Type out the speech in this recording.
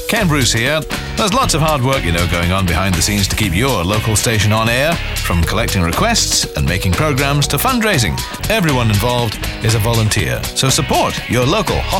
Ken Bruce here. There's lots of hard work, going on behind the scenes to keep your local station on air, from collecting requests and making programs to fundraising. Everyone involved is a volunteer, so support your local